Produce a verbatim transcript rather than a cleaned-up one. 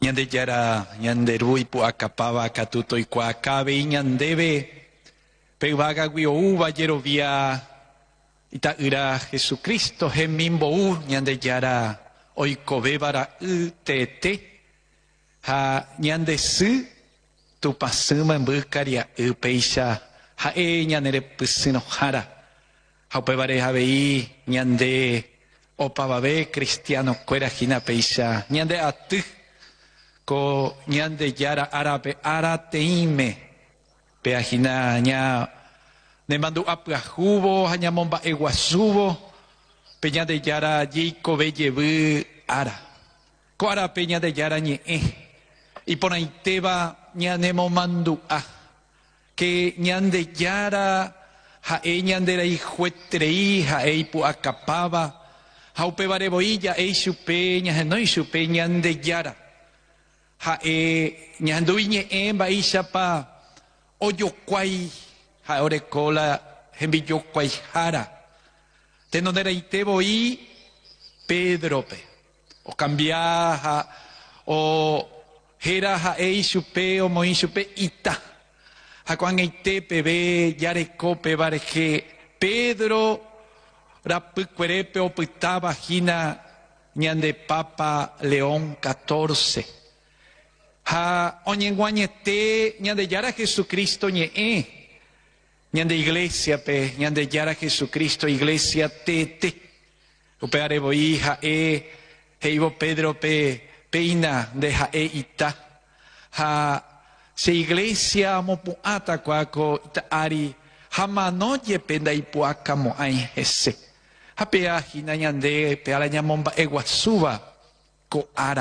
Ñande yara ñanderui pu acapaba catuto y cuacabe y ñandebe pevaga guio uva yerovia ita ira Jesucristo gemimbo u ñande yara oikobebara utete ha ñande su tu pasuma en buscaria upeisha ha e ñanere pusino jara ha pebare habei ñande opababe cristiano cuera jina peisha ñande atu ko ñande yara arabe arateime peajina ña ne mandu apuajubo haña momba eguasubo peña de yara yiko bellebu ara ko ara peña de yara ñe y por ahí teba ña nemo mandu a que ñande yara ha e ñandera y juetrei ha e pu acapaba ha upe bareboilla e chupe ña no y chupe ñande yara ha e ñanduiñe emba ishapa oyokwai ha orekola hembiyokwai jara tenonera itebo y Pedro pe o cambiaja o jera ha e ishupe o mo ishupe ita ha cuan ite pebe yarekope bareje Pedro rapuquerepe o pitaba jina ñande Papa León catorce ha oñenguañete ñande yara Jesucristo ñe e ñande iglesia pe ñande yara Jesucristo iglesia tete upeare bo hija e heibo Pedro pe peina de ha e ita ha se iglesia mo puata kwako ita ari hamanoye penda ipuaka mo ai ese ha pe ajina ñande pe ala ñamomba eguasuba ko ara